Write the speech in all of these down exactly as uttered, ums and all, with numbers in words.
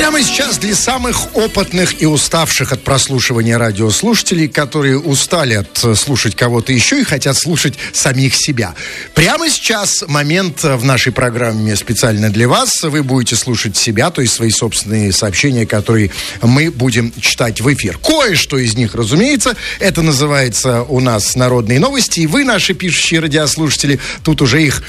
Прямо сейчас для самых опытных и уставших от прослушивания радиослушателей, которые устали от слушать кого-то еще и хотят слушать самих себя. Прямо сейчас момент в нашей программе специально для вас. Вы будете слушать себя, то есть свои собственные сообщения, которые мы будем читать в эфир. Кое-что из них, разумеется, это называется у нас «Народные новости». И вы, наши пишущие радиослушатели, тут уже их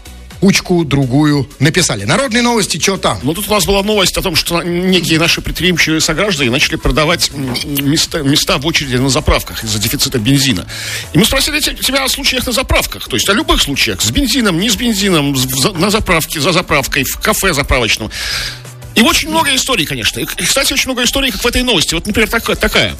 кучку другую написали. Народные новости, что там? Ну, тут у нас была новость о том, что некие наши предприимчивые сограждане начали продавать места, места в очереди на заправках из-за дефицита бензина. И мы спросили тебя о случаях на заправках, то есть о любых случаях, с бензином, не с бензином, на заправке, за заправкой, в кафе заправочном. И очень много историй, конечно. И, кстати, очень много историй, как в этой новости. Вот, например, так, такая.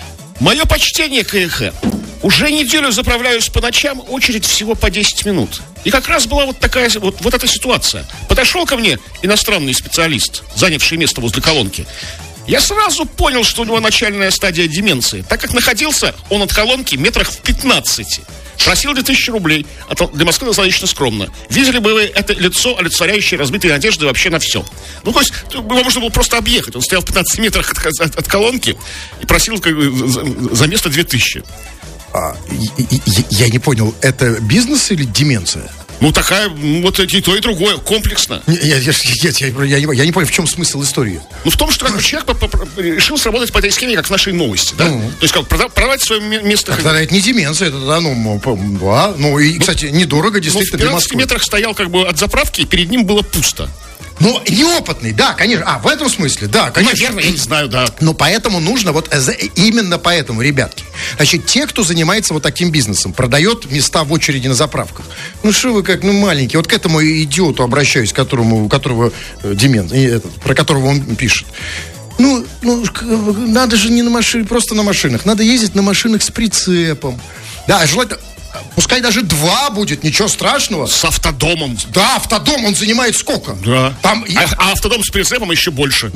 Мое почтение, КХ. Уже неделю заправляюсь по ночам, очередь всего по десять минут. И как раз была вот такая, вот, вот эта ситуация. Подошел ко мне иностранный специалист, занявший место возле колонки. Я сразу понял, что у него начальная стадия деменции, так как находился он от колонки метрах в пятнадцати. Просил две тысячи рублей. Для Москвы достаточно скромно. Видели бы вы это лицо, олицетворяющее разбитые надежды вообще на все. Ну, то есть, его можно было просто объехать. Он стоял в пятнадцати метрах от, от, от колонки и просил как, за, за место две тысячи. А, я, я не понял, это бизнес или деменция? Ну, такая, вот и то, и другое, комплексно. Я, я, я, я, я, я не понял, в чем смысл истории. Ну, в том, что как, человек по, по, решил сработать по этой схеме, как в нашей новости, да? Ну, то есть, как продав, продавать свое место... Тогда это не деменция, это, да, ну, да, ну, и, кстати, недорого, действительно, ну, в пятнадцати метрах стоял, как бы, от заправки, и перед ним было пусто. Ну, неопытный, да, конечно. А, в этом смысле, да, конечно. Наверное, я не знаю, да. Но поэтому нужно, вот именно поэтому, ребятки, значит, те, кто занимается вот таким бизнесом, продает места в очереди на заправках. Ну, что вы как, ну, маленький. Вот к этому идиоту обращаюсь, которому, у которого э, демен, этот, про которого он пишет. Ну, ну, надо же не на машине, просто на машинах. Надо ездить на машинах с прицепом. Да, желательно... Пускай даже два будет, ничего страшного. С автодомом. Да, автодом, он занимает сколько? Да. Там... А, а автодом с прицепом еще больше.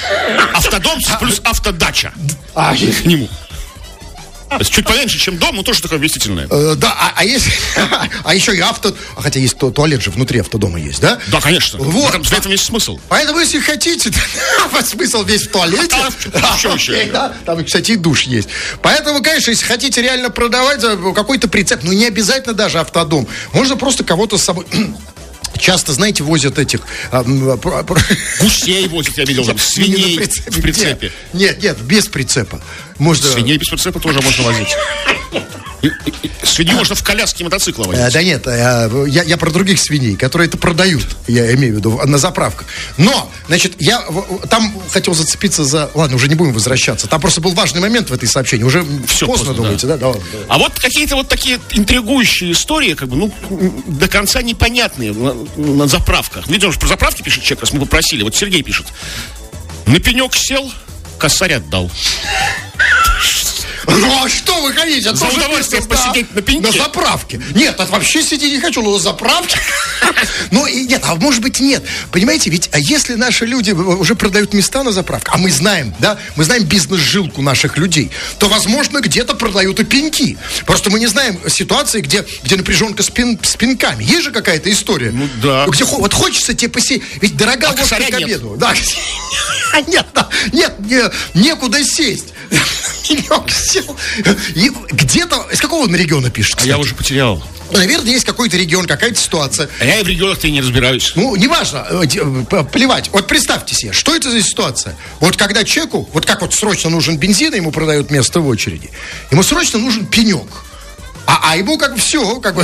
Автодом плюс автодача а, к нему. То есть чуть поменьше, чем дом, но тоже такое вместительное. Э, да, а, а если... а еще и авто... А хотя есть ту, туалет же внутри автодома есть, да? Да, конечно. Вот. В этом весь смысл. Поэтому, если хотите, смысл весь в туалете. А, что еще? Да, там, кстати, и душ есть. Поэтому, конечно, если хотите реально продавать какой-то прицеп, ну, не обязательно даже автодом. Можно просто кого-то с собой... Часто, знаете, возят этих... А, гусей возят, я видел, там, свиней прицепе. в прицепе. Нет, нет, без прицепа. Можно... Свиней без прицепа тоже можно возить. И, и, и, свинью можно в коляске мотоцикла возить. А, да нет, я, я, я про других свиней, которые это продают, я имею в виду, на заправках. Но, значит, я там хотел зацепиться за... Ладно, уже не будем возвращаться. Там просто был важный момент в этой сообщении. Уже все поздно, поздно думаете, да? Да, да, да. А вот какие-то вот такие интригующие истории, как бы, ну, до конца непонятные на, на заправках. Видишь, про заправки пишет человек, раз мы попросили. Вот Сергей пишет. На пенек сел, косарь отдал. Ну, а что вы хотите? За удовольствие посидеть на пеньке? На заправке. Нет, это вообще сидеть не хочу, но на заправке. Ну, и нет, а может быть нет. Понимаете, ведь а если наши люди уже продают места на заправках, а мы знаем, да, мы знаем бизнес-жилку наших людей, то, возможно, где-то продают и пеньки. Просто мы не знаем ситуации, где, где напряженка с, пин, с пеньками. Есть же какая-то история? Ну, да. Где, вот хочется тебе посидеть. Ведь дорога а водка к обеду. Да. Нет, нет, нет, некуда сесть. И где-то... Из какого он региона пишет, кстати? А я уже потерял. Наверное, есть какой-то регион, какая-то ситуация. А я и в регионах-то и не разбираюсь. Ну, неважно, плевать. Вот представьте себе, что это за ситуация? Вот когда человеку, вот как вот срочно нужен бензин, ему продают место в очереди, ему срочно нужен пенек. А, а ему как все, как бы...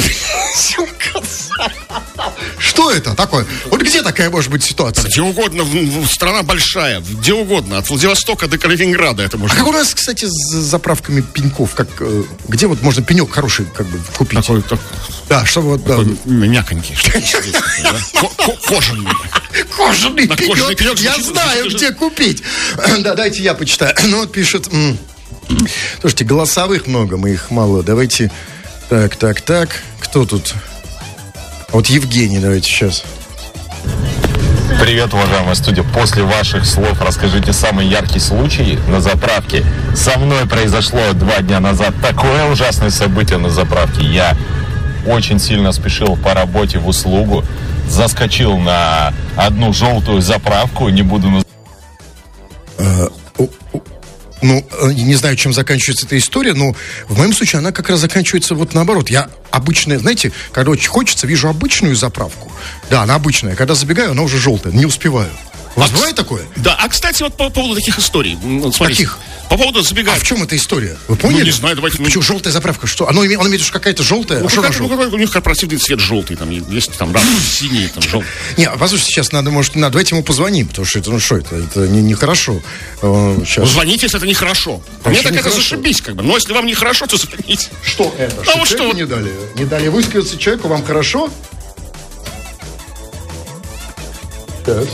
Что это такое? Вот где такая может быть ситуация? Где угодно, страна большая, где угодно, от Владивостока до Калининграда это можно. А как у нас, кстати, с заправками пеньков, как, где вот можно пенек хороший как бы купить? Такой, так, да, чтобы вот... Такой да. мяконький. Кожаный. Кожаный пенек, я знаю, где купить. Да, дайте я почитаю. Ну, вот пишет... Слушайте, голосовых много, мы их мало. Давайте... Так, так, так. Кто тут? Вот Евгений, давайте сейчас. Привет, уважаемая студия. После ваших слов расскажите самый яркий случай на заправке. Со мной произошло два дня назад такое ужасное событие на заправке. Я очень сильно спешил по работе в услугу. Заскочил на одну желтую заправку, не буду называть. Э, о, о, ну, не знаю, чем заканчивается эта история, но в моем случае она как раз заканчивается вот наоборот. Я обычная, знаете, когда очень хочется, вижу обычную заправку. Да, она обычная. Когда забегаю, она уже желтая. Не успеваю. У вас а, бывает такое? Да, а, кстати, вот по поводу таких историй. Смотрите, каких? По поводу забегать. А в чем эта история? Вы поняли? Ну, не знаю, давайте... Почему ну... желтая заправка? Что? Оно, оно имеет какая-то желтая? Ну, а что как, ну, у них корпоративный цвет желтый, там есть там раз, синий, там желтый. Не, послушайте, сейчас надо, может, надо, давайте ему позвоним, потому что это, ну что, это, это нехорошо. Не сейчас. Звоните, если это нехорошо. Мне так это зашибись, как бы. Но если вам нехорошо, то звоните. Что это? А вот что? Не дали? Не дали высказаться человеку, вам хорошо? Сейчас.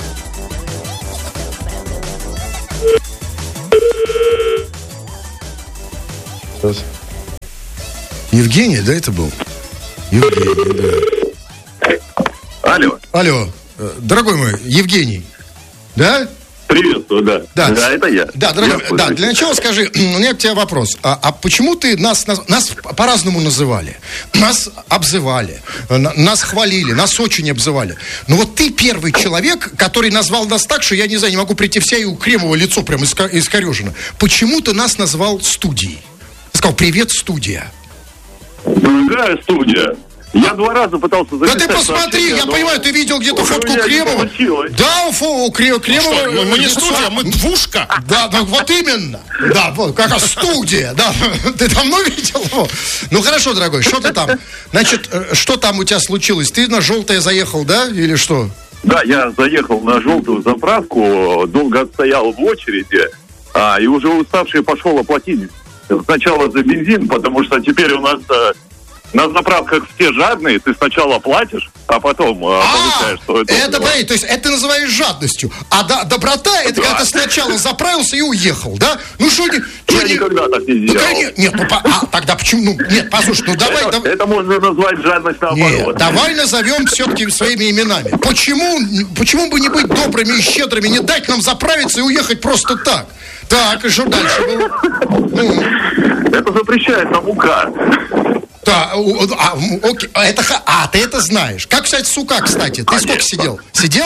Евгений, да, это был? Евгений, да. Алло. Алло, дорогой мой, Евгений, да? Приветствую, да. Да, да это я. Да, дорогой, я да, для начала скажи, у меня к тебе вопрос. А, а почему ты нас, нас, нас по-разному называли? Нас обзывали, нас хвалили, нас очень обзывали. Но вот ты первый человек, который назвал нас так, что я не знаю, не могу прийти в себя, и у Кремова лицо прям искорежено. Почему ты нас назвал студией? Сказал, привет, студия. Другая студия. Я два раза пытался записать. Да ты посмотри, я понимаю, ты видел где-то фотку Кремова. Да, у, у Кремова. Что, мы, мы не студия, мы двушка. Да, да, вот именно. Да, вот, как раз студия. Да, ты давно видел? Ну хорошо, дорогой, что ты там? Значит, что там у тебя случилось? Ты на желтое заехал, да, или что? Да, я заехал на желтую заправку, долго отстоял в очереди, а, и уже уставший пошел оплатить. Сначала за бензин, потому что теперь у нас э, на заправках все жадные, ты сначала платишь, а потом э, а, получаешь, что это... Это, правильно, то есть это ты называешь жадностью, а до, доброта, это да. Когда ты сначала заправился и уехал, да? Ну что не... Я не... никогда так не делал. Ну, нет, нет, ну, по, а, тогда почему... Ну, нет, послушай, ну давай... Это, давай... это можно назвать жадность наоборот. Нет, давай назовем все-таки своими именами. Почему, почему бы не быть добрыми и щедрыми, не дать нам заправиться и уехать просто так? Так, и что дальше было? Ну. Это запрещает нам указ. Да, а, окей, а, это, а, ты это знаешь. Как, кстати, сука, кстати? Ты Конечно. Сколько сидел? Сидел?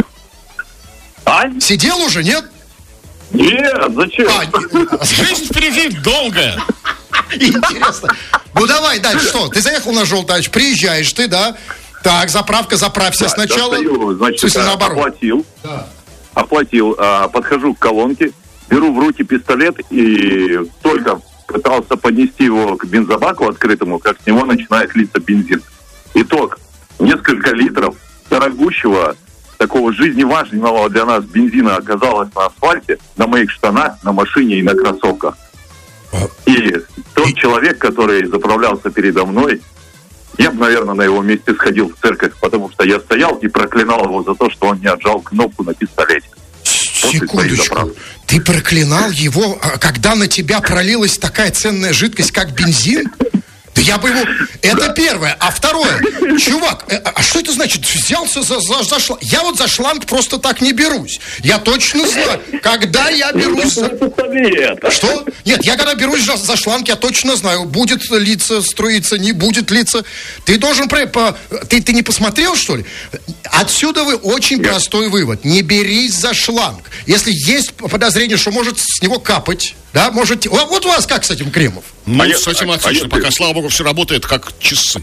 А? Сидел уже, нет? Нет, зачем? А, жизнь впереди долгая. Интересно. Ну, давай дальше, что? Ты заехал на желтач, приезжаешь ты, да? Так, заправка, заправься да, сначала. Достаю, значит, смысле, наоборот. Оплатил. Да. Оплатил, а, подхожу к колонке, беру в руки пистолет и только пытался поднести его к бензобаку открытому, как с него начинает литься бензин. Итог. Несколько литров дорогущего, такого жизневажного для нас бензина оказалось на асфальте, на моих штанах, на машине и на кроссовках. И тот человек, который заправлялся передо мной, я бы, наверное, на его месте сходил в церковь, потому что я стоял и проклинал его за то, что он не отжал кнопку на пистолете. Секундочку. Ты проклинал его, когда на тебя пролилась такая ценная жидкость, как бензин? Да я бы его... Это первое. А второе. Чувак, а что это значит? Взялся за, за, за шланг. Я вот за шланг просто так не берусь. Я точно знаю, когда я берусь за... Что? Нет, я когда берусь за, за шланг, я точно знаю, будет литься, струиться, не будет литься. Ты должен... По... Ты, ты не посмотрел, что ли? Отсюда вы очень Нет. простой вывод. Не берись за шланг. Если есть подозрение, что может с него капать, да, можете... Вот у вас как с этим Кремов? Ну, а с этим а, отлично. А пока, слава богу, все работает как часы.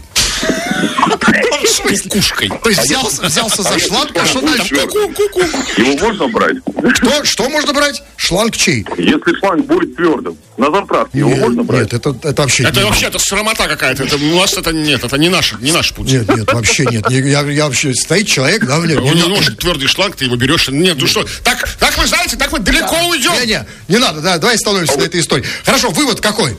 С кукушкой. То есть взялся, взялся за шланг, а что дальше? Его можно брать? Что? Что можно брать? Шланг чей? Если шланг будет твердым, на заправке его можно брать? Нет, это, это вообще... Это вообще, это срамота какая-то. Это, у нас это нет, это не наш, не наш путь. Нет, нет, вообще нет. Я, я вообще... Стоит человек, да, мне... Он не может твердый шланг, ты его берешь. Нет, ну что, так, так вы знаете, так мы далеко да. уйдем. Не, не, не надо, да, давай остановимся а на вы... этой истории. Хорошо, вывод какой?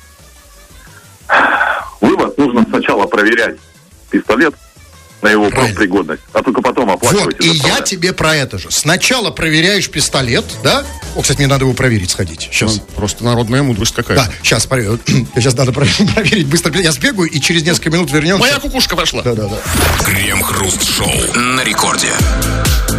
Вывод, нужно сначала проверять пистолет на его профпригодность, а только потом оплачивать. Вот, и я тебе про это же. Сначала проверяешь пистолет, да? О, кстати, мне надо его проверить, сходить. Сейчас. Ну, просто народная мудрость какая. Да, сейчас, сейчас надо проверить быстро. Я сбегаю, и через несколько минут вернемся. Моя кукушка пошла. Да, да, да. Крем-хруст-шоу на рекорде.